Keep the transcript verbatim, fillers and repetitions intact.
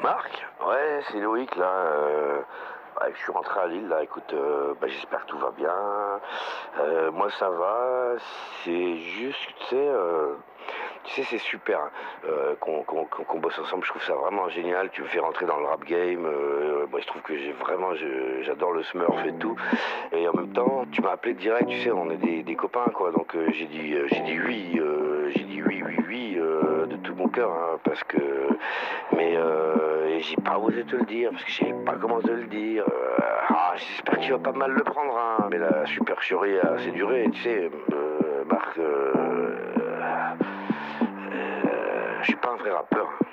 Marc? Ouais, c'est Loïc là. euh, ouais, je suis rentré à Lille là. Écoute, euh, bah, j'espère que tout va bien. Euh, moi ça va. C'est juste, tu sais, euh, tu sais, c'est super hein, euh, qu'on qu'on- qu'on- qu'on bosse ensemble. Je trouve ça vraiment génial. Tu me fais rentrer dans le rap game. Euh, bah, je trouve que j'ai vraiment, je- j'adore le Smurf et tout. Et en même temps, tu m'as appelé direct. Tu sais, on est des, des copains quoi. Donc euh, j'ai dit, euh, j'ai dit oui, euh, j'ai dit oui, oui, oui, euh, de tout mon cœur, hein, parce que mais euh, j'ai pas osé te le dire, parce que je savais pas comment te le dire. Euh, ah, j'espère que tu vas pas mal le prendre, hein. Mais la supercherie a assez duré, tu sais, euh, Marc. Euh, euh, je suis pas un vrai rappeur.